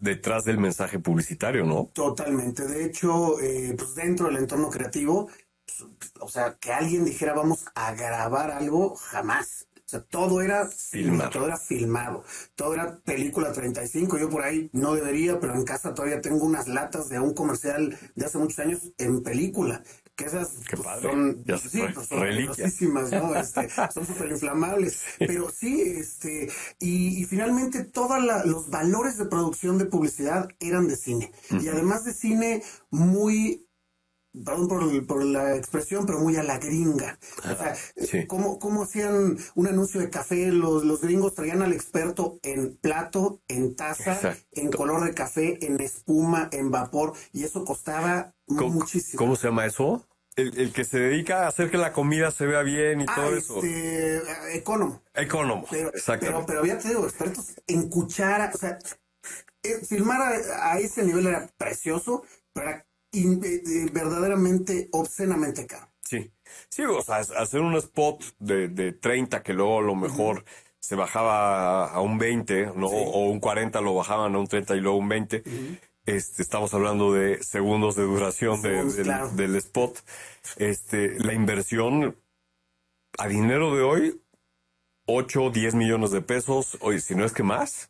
detrás del mensaje publicitario, ¿no? Totalmente. De hecho, pues dentro del entorno creativo, pues, o sea, que alguien dijera vamos a grabar algo, jamás. O sea, todo era Filmar. todo era filmado, todo era película 35. Yo por ahí no debería, pero en casa todavía tengo unas latas de un comercial de hace muchos años en película. Que esas Qué pues, padre. son, Ya pues, se sí, fue. pues, son Reliquia. peligrosísimas, ¿no? Son súper inflamables. Pero sí, y finalmente todos los valores de producción de publicidad eran de cine. Y además de cine muy, perdón por la expresión, pero muy a la gringa. O sea, sí. ¿cómo hacían un anuncio de café? Los gringos traían al experto en plato, en taza, Exacto. en color de café, en espuma, en vapor, y eso costaba muchísimo. ¿Cómo se llama eso? El que se dedica a hacer que la comida se vea bien y todo eso. Ecónomo. Ecónomo, exactamente. Pero ya te digo, expertos en cuchara, o sea, filmar a ese nivel era precioso, pero era verdaderamente, obscenamente caro. Sí, sí, o sea, hacer un spot de 30 que luego a lo mejor se bajaba a un 20, ¿no? Sí. O un 40 lo bajaban a un 30 y luego un 20. Estamos hablando de segundos de duración Claro. del spot. La inversión a dinero de hoy, 8, 10 millones de pesos, oye, si no es que más.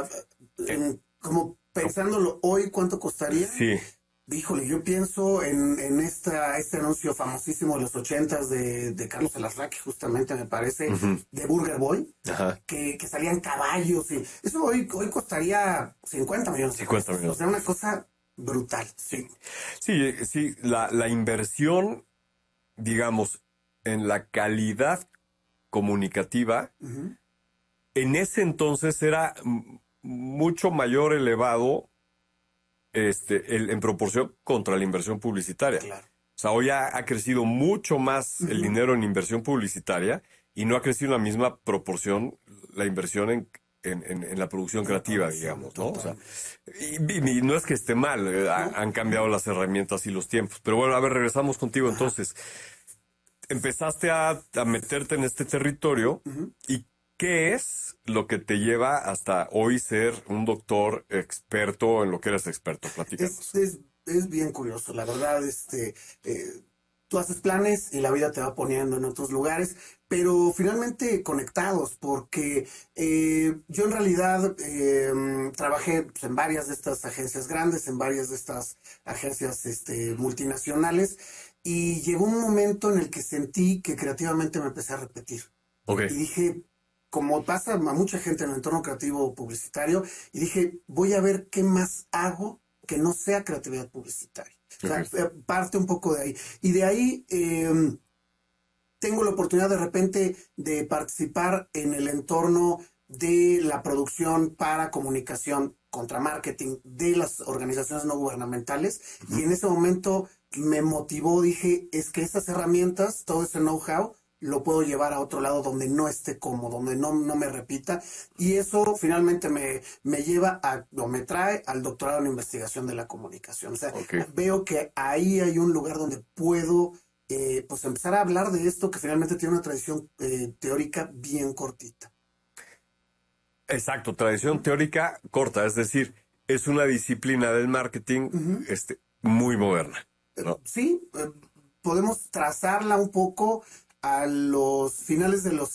Como pensándolo hoy, ¿cuánto costaría? Sí. Híjole, yo pienso en este anuncio famosísimo de los 80s de Carlos Alarraqui, justamente me parece, de Burger Boy, que salían caballos y eso hoy costaría 50 millones. 50 millones. O sea, una cosa brutal. Sí. Sí, la inversión, digamos, en la calidad comunicativa, en ese entonces era mucho mayor elevado en proporción contra la inversión publicitaria. Claro. O sea, hoy ha crecido mucho más el dinero en inversión publicitaria y no ha crecido en la misma proporción la inversión en la producción creativa, digamos, ¿no? O sea, y no es que esté mal, han cambiado las herramientas y los tiempos. Pero bueno, a ver, regresamos contigo. Entonces, empezaste a meterte en este territorio y ¿qué es lo que te lleva hasta hoy ser un doctor experto en lo que eres experto? Platícanos. Es bien curioso, la verdad, tú haces planes y la vida te va poniendo en otros lugares, pero finalmente conectados, porque yo en realidad trabajé pues, en varias de estas agencias grandes, en varias de estas agencias multinacionales, y llegó un momento en el que sentí que creativamente me empecé a repetir. Okay. Y dije, como pasa a mucha gente en el entorno creativo publicitario, y dije, voy a ver qué más hago que no sea creatividad publicitaria. Okay. O sea, parte un poco de ahí. Y de ahí tengo la oportunidad de repente de participar en el entorno de la producción para comunicación contra marketing de las organizaciones no gubernamentales. Y en ese momento me motivó, dije, es que esas herramientas, todo ese know-how, lo puedo llevar a otro lado donde no esté cómodo, donde no me repita. Y eso finalmente me lleva o me trae al doctorado en investigación de la comunicación. O sea, veo que ahí hay un lugar donde puedo pues empezar a hablar de esto que finalmente tiene una tradición teórica bien cortita. Exacto, tradición teórica corta, es decir, es una disciplina del marketing muy moderna, ¿no? Sí, podemos trazarla un poco a los finales de los